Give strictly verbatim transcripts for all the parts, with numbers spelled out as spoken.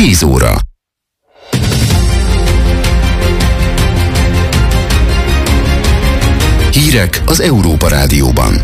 tíz óra. Hírek az Európa Rádióban.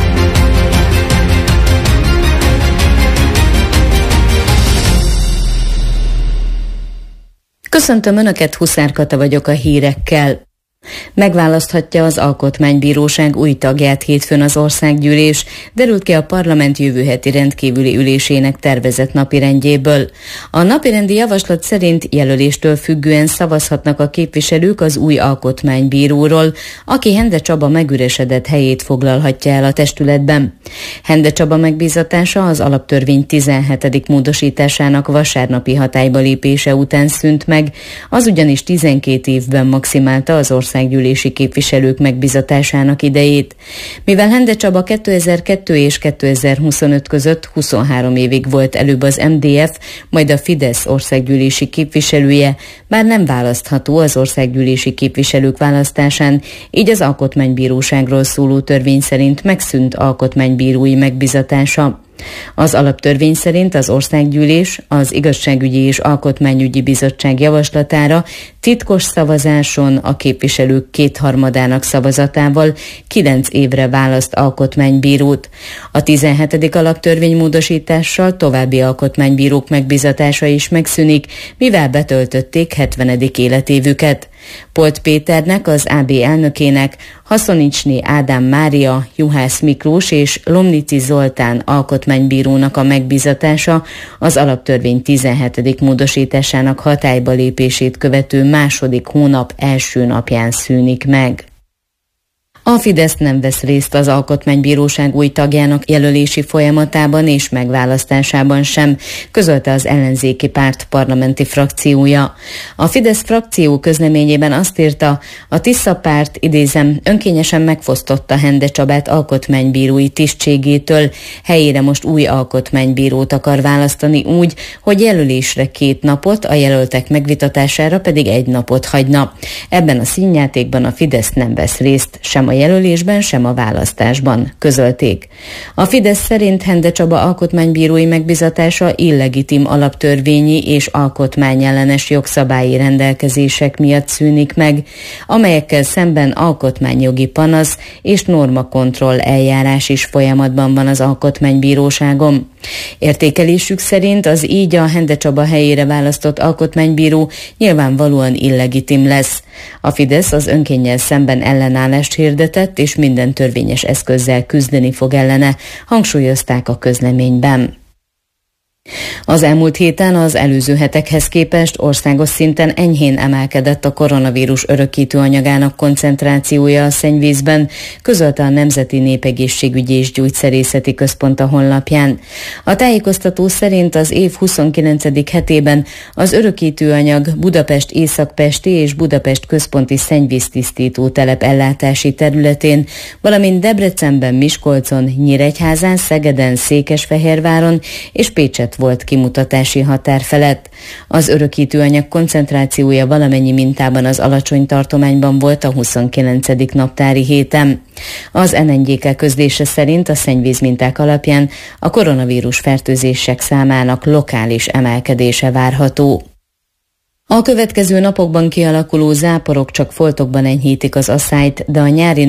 Köszöntöm Önöket, Huszár Kata vagyok a hírekkel. Megválaszthatja az Alkotmánybíróság új tagját hétfőn az Országgyűlés, derült ki a parlament jövő heti rendkívüli ülésének tervezett napirendjéből. A napirendi javaslat szerint jelöléstől függően szavazhatnak a képviselők az új alkotmánybíróról, aki Hende Csaba megüresedett helyét foglalhatja el a testületben. Hende Csaba megbízatása az alaptörvény tizenhetedik módosításának vasárnapi hatályba lépése után szűnt meg, az ugyanis tizenkét évben maximálta az országgyűlési képviselők megbízatásának idejét. Mivel Hende Csaba kétezer-kettő és kétezer-huszonöt között huszonhárom évig volt előbb az em dé ef, majd a Fidesz országgyűlési képviselője, bár nem választható az országgyűlési képviselők választásán, így az Alkotmánybíróságról szóló törvény szerint megszűnt alkotmánybírói megbízatása. Az alaptörvény szerint az Országgyűlés az Igazságügyi és Alkotmányügyi Bizottság javaslatára titkos szavazáson a képviselők kétharmadának szavazatával kilenc évre választ alkotmánybírót. A tizenhetedik alaptörvény módosítással további alkotmánybírók megbízatása is megszűnik, mivel betöltötték hetvenedik életévüket. Polt Péternek, az á bé elnökének, Haszonicsné Ádám Mária, Juhász Miklós és Lomnici Zoltán alkotmánybírónak a megbízatása az alaptörvény tizenhetedik módosításának hatályba lépését követő második hónap első napján szűnik meg. A Fidesz nem vesz részt az Alkotmánybíróság új tagjának jelölési folyamatában és megválasztásában sem, közölte az ellenzéki párt parlamenti frakciója. A Fidesz frakció közleményében azt írta, a Tisza párt, idézem, önkényesen megfosztotta Hende Csabát alkotmánybírói tisztségétől, helyére most új alkotmánybírót akar választani úgy, hogy jelölésre két napot, a jelöltek megvitatására pedig egy napot hagyna. Ebben a színjátékban a Fidesz nem vesz részt, sem a jelölésben, sem a választásban, közölték. A Fidesz szerint Hende Csaba alkotmánybírói megbizatása illegitim alaptörvényi és alkotmányellenes jogszabályi rendelkezések miatt szűnik meg, amelyekkel szemben alkotmányjogi panasz és normakontroll eljárás is folyamatban van az Alkotmánybíróságon. Értékelésük szerint az így a Hende Csaba helyére választott alkotmánybíró nyilvánvalóan illegitim lesz. A Fidesz az önkénnyel szemben ellenállást hirdetett, és minden törvényes eszközzel küzdeni fog ellene, hangsúlyozták a közleményben. Az elmúlt héten az előző hetekhez képest országos szinten enyhén emelkedett a koronavírus örökítő anyagának koncentrációja a szennyvízben, közölte a Nemzeti Népegészségügyi és Gyógyszerészeti Központ a honlapján. A tájékoztató szerint az év huszonkilencedik hetében az örökítő anyag Budapest északpesti és Budapest központi szennyvíztisztító telep ellátási területén, valamint Debrecenben, Miskolcon, Nyíregyházán, Szegeden, Székesfehérváron és Pécset volt kimutatási határ felett. Az örökítőanyag koncentrációja valamennyi mintában az alacsony tartományban volt a huszonkilencedik naptári héten. Az en en gé ká közlése szerint a szennyvízminták alapján a koronavírus fertőzések számának lokális emelkedése várható. A következő napokban kialakuló záporok csak foltokban enyhítik az asszályt, de a nyári